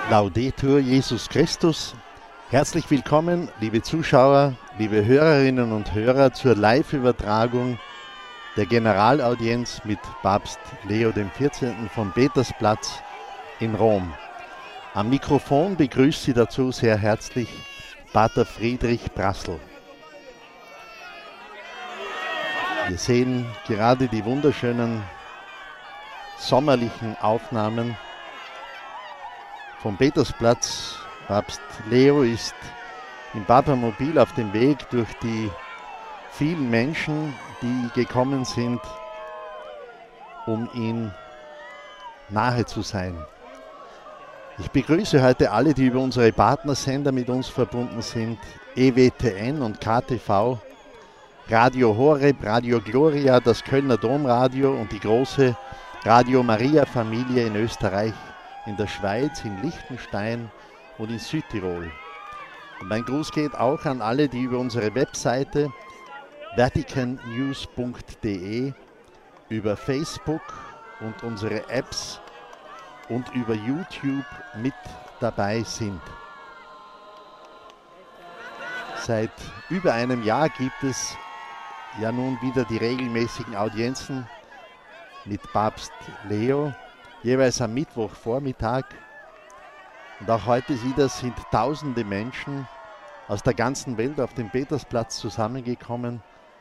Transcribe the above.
Laudetur Jesus Christus. Herzlich willkommen, liebe Zuschauer, liebe Hörerinnen und Hörer, zur Live-Übertragung der Generalaudienz mit Papst Leo XIV. Vom Petersplatz in Rom. Am Mikrofon begrüßt Sie dazu sehr herzlich Pater Friedrich Brassel. Wir sehen gerade die wunderschönen sommerlichen Aufnahmen vom Petersplatz. Papst Leo ist im Papamobil auf dem Weg durch die vielen Menschen, die gekommen sind, um ihm nahe zu sein. Ich begrüße heute alle, die über unsere Partnersender mit uns verbunden sind, EWTN und KTV, Radio Horeb, Radio Gloria, das Kölner Domradio und die große Radio Maria Familie in Österreich, in der Schweiz, in Liechtenstein und in Südtirol. Und mein Gruß geht auch an alle, die über unsere Webseite vaticannews.de, über Facebook und unsere Apps und über YouTube mit dabei sind. Seit über einem Jahr gibt es ja nun wieder die regelmäßigen Audienzen mit Papst Leo, jeweils am Mittwochvormittag. Und auch heute wieder sind tausende Menschen aus der ganzen Welt auf dem Petersplatz zusammengekommen,